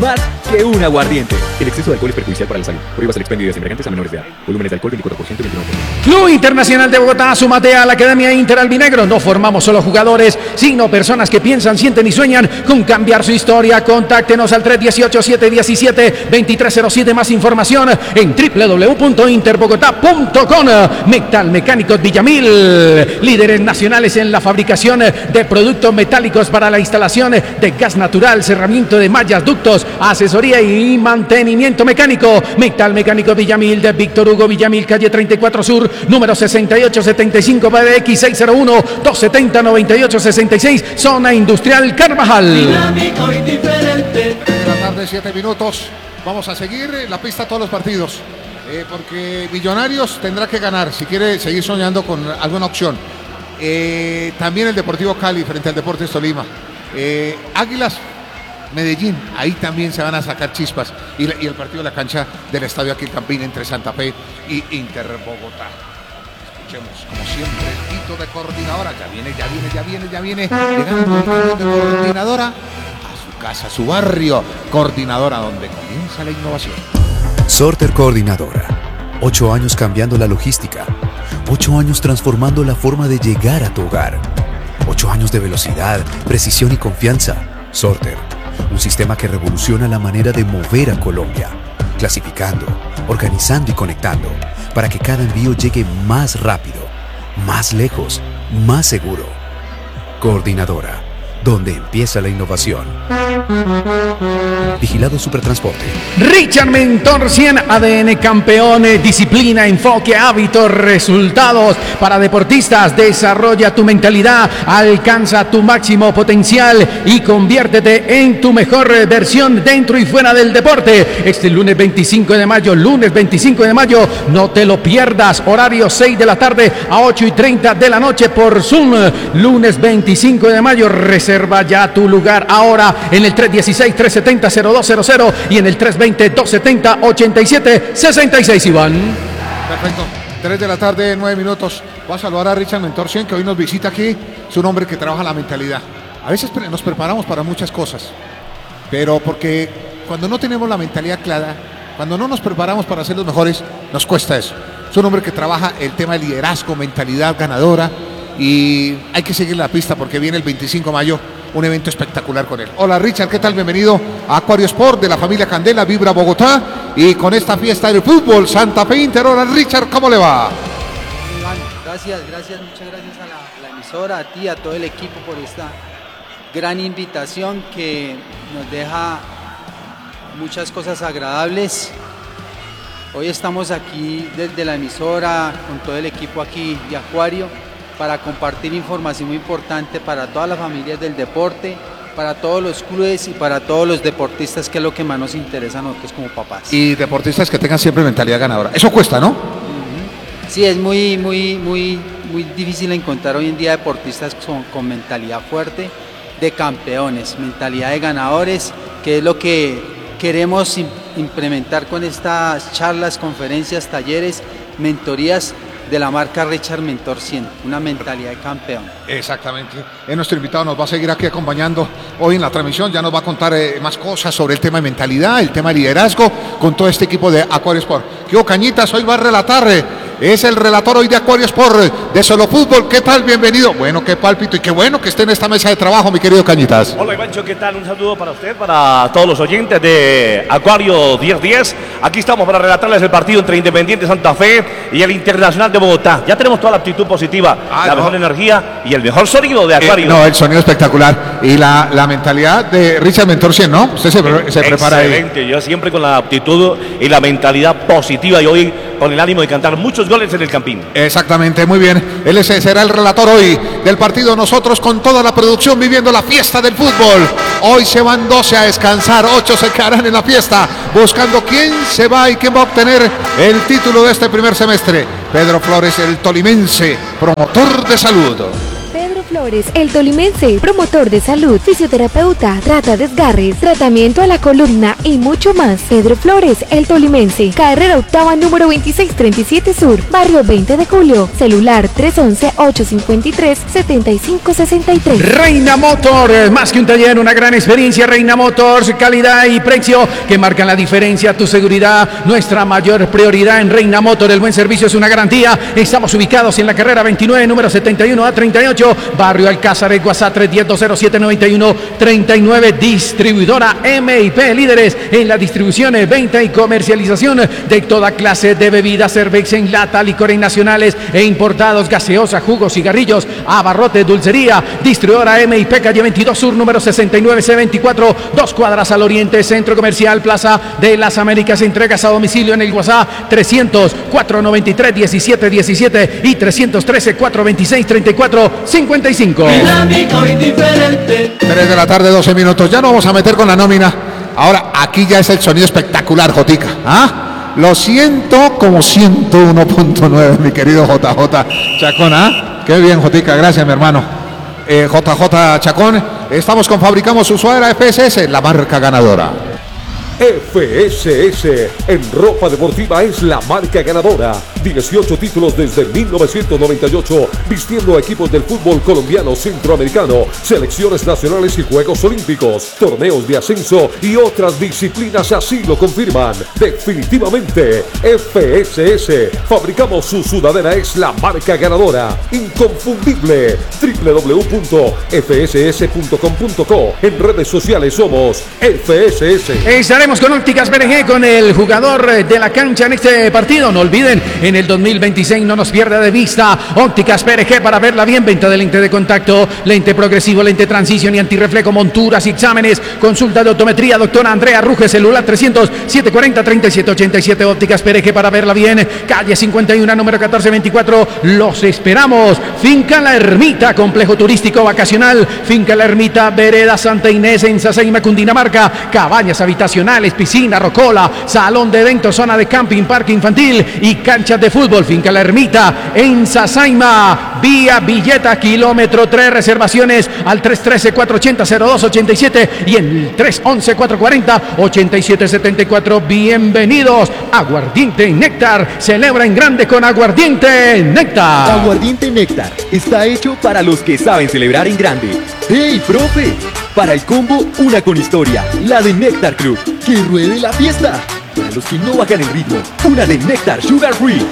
más que un aguardiente. El exceso de alcohol es perjudicial para la salud. Prohíbas el expendio de embriagantes a menores de edad. Volúmenes de alcohol 24%, 29%. Club Internacional de Bogotá, súmate a la Academia Inter Albinegro. No formamos solo jugadores, sino personas que piensan, sienten y sueñan con cambiar su historia. Contáctenos al 318-717-2307. Más información en www.interbogotá.com. Metal Mecánicos Villamil, líderes nacionales en la fabricación de productos metálicos para la instalación de gas natural, cerramiento de mallas, ductos, asesoría y mantenimiento mecánico. Metal Mecánicos Villamil de Víctor Hugo Villamil, calle 34 Sur, número 6875, PBX 601-270-9866, zona industrial Carvajal. Dinámico y diferente. De la tarde, 7 minutos. Vamos a seguir la pista a todos los partidos. Porque Millonarios tendrá que ganar si quiere seguir soñando con alguna opción. También el Deportivo Cali frente al Deportes Tolima. Águilas, Medellín, ahí también se van a sacar chispas. Y el partido de la cancha del Estadio aquí en Campín entre Santa Fe y Inter Bogotá. Escuchemos, como siempre, el grito de coordinadora. Ya viene. Llegando el camión de coordinadora a su casa, a su barrio. Coordinadora, donde comienza la innovación. Sorter Coordinadora. 8 años cambiando la logística. 8 años transformando la forma de llegar a tu hogar. 8 años de velocidad, precisión y confianza. Sorter. Un sistema que revoluciona la manera de mover a Colombia. Clasificando, organizando y conectando. Para que cada envío llegue más rápido, más lejos, más seguro. Coordinadora. Donde empieza la innovación. Vigilado Supertransporte. Richard Mentor 100, ADN campeón, disciplina, enfoque, hábitos, resultados para deportistas. Desarrolla tu mentalidad, alcanza tu máximo potencial y conviértete en tu mejor versión dentro y fuera del deporte. Este lunes 25 de mayo, no te lo pierdas. Horario 6 de la tarde a 8:30 de la noche por Zoom. Lunes 25 de mayo, reserva ya tu lugar ahora en el 316-370-0200 y en el 320-270-8766, Iván. Perfecto. 3 de la tarde, 9 minutos. Voy a saludar a Richard Mentor 100, que hoy nos visita aquí. Es un hombre que trabaja la mentalidad. A veces nos preparamos para muchas cosas, pero porque cuando no tenemos la mentalidad clara, cuando no nos preparamos para ser los mejores, nos cuesta eso. Es un hombre que trabaja el tema de liderazgo, mentalidad ganadora, y hay que seguir la pista porque viene el 25 de mayo un evento espectacular con él. Hola Richard, ¿qué tal? Bienvenido a Acuario Sport de la familia Candela, Vibra Bogotá, y con esta fiesta del fútbol Santa Fe Inter. Hola Richard, ¿cómo le va? Gracias, muchas gracias a la emisora, a ti, a todo el equipo por esta gran invitación que nos deja muchas cosas agradables. Hoy estamos aquí desde la emisora con todo el equipo aquí de Acuario para compartir información muy importante para todas las familias del deporte, para todos los clubes y para todos los deportistas, que es lo que más nos interesa a nosotros como papás. Y deportistas que tengan siempre mentalidad ganadora. Eso cuesta, ¿no? Sí, es muy difícil encontrar hoy en día deportistas con mentalidad fuerte, de campeones, mentalidad de ganadores, que es lo que queremos implementar con estas charlas, conferencias, talleres, mentorías de la marca Richard Mentor 100, una mentalidad de campeón. Exactamente. Nuestro invitado nos va a seguir aquí acompañando hoy en la transmisión, ya nos va a contar más cosas sobre el tema de mentalidad, el tema de liderazgo, con todo este equipo de Acuario Sport. ¿Qué hubo, Cañitas? Hoy va a relatar, es el relator hoy de Acuario Sport, de Solo Fútbol. ¿Qué tal? Bienvenido. Bueno, qué pálpito y qué bueno que esté en esta mesa de trabajo, mi querido Cañitas. Hola Ivancho, ¿qué tal? Un saludo para usted, para todos los oyentes de Acuario 1010. Aquí estamos para relatarles el partido entre Independiente Santa Fe y el Internacional de Bogotá. Ya tenemos toda la actitud positiva, la mejor energía y el mejor sonido de Acuario. No, el sonido espectacular. Y la mentalidad de Richard Mentor 100, ¿no? Usted se prepara ahí. Excelente, yo siempre con la actitud y la mentalidad positiva, y hoy con el ánimo de cantar muchos goles en el Campín. Exactamente, muy bien. Él será el relator hoy del partido. Nosotros con toda la producción viviendo la fiesta del fútbol. Hoy se van 12 a descansar, 8 se quedarán en la fiesta, buscando quién se va y quién va a obtener el título de este primer semestre. Pedro Flores, el tolimense, promotor de salud. Pedro Flores, el tolimense, promotor de salud, fisioterapeuta, trata desgarres, tratamiento a la columna y mucho más. Pedro Flores, el tolimense, carrera octava número 2637 Sur, barrio 20 de Julio, celular 311-853-7563. Reina Motor, más que un taller, una gran experiencia. Reina Motors, calidad y precio que marcan la diferencia. Tu seguridad, nuestra mayor prioridad en Reina Motor. El buen servicio es una garantía. Estamos ubicados en la carrera 29, número 71 a 38, barrio Alcázar, WhatsApp 310-0791-39. Distribuidora MIP, líderes en la distribución, venta y comercialización de toda clase de bebidas, cerveza en lata, licores nacionales e importados, gaseosa, jugos, cigarrillos, abarrote, dulcería. Distribuidora MIP, calle 22 Sur, número 69C24, 2 cuadras al oriente, Centro Comercial Plaza de las Américas. Entregas a domicilio en el WhatsApp 300-493-1717 y 313-426-3455. Dinámico y diferente. 3 de la tarde, 12 minutos. Ya nos vamos a meter con la nómina. Ahora, aquí ya es el sonido espectacular, Jotica. ¿Ah? Lo siento como 101.9, mi querido JJ Chacón. ¿Ah? Qué bien, Jotica. Gracias, mi hermano. JJ Chacón. Estamos con Fabricamos su suadera FSS, la marca ganadora. FSS en ropa deportiva es la marca ganadora. 18 títulos desde 1998, vistiendo equipos del fútbol colombiano, centroamericano, selecciones nacionales y Juegos Olímpicos, torneos de ascenso y otras disciplinas así lo confirman. Definitivamente, FSS, fabricamos su sudadera, es la marca ganadora. Inconfundible. www.fss.com.co. En redes sociales somos FSS. Estaremos con Ópticas BRG, con el jugador de la cancha en este partido. No olviden, en el 2026 no nos pierda de vista Ópticas BRG para verla bien. Venta de lente de contacto, lente progresivo, lente transición y antirreflejo, monturas y exámenes. Consulta de optometría, doctora Andrea Ruge, celular 300-740-3787. Ópticas BRG para verla bien. Calle 51, número 1424. Los esperamos. Finca La Ermita, complejo turístico vacacional. Finca La Ermita, vereda Santa Inés en Sasaima, Cundinamarca. Cabañas habitacionales, piscina, rocola, salón de eventos, zona de camping, parque infantil y canchas de fútbol. Finca La Ermita en Sasaima, vía Villeta, kilómetro 3. Reservaciones al 313-480-0287 y en el 311-440-8774. Bienvenidos. Aguardiente Néctar, celebra en grande con Aguardiente Néctar. Aguardiente Néctar está hecho para los que saben celebrar en grande. ¡Hey, profe! Para el combo, una con historia, la de Néctar Club, que ruede la fiesta. Para los que no bajan el ritmo, una de Néctar Sugar Free,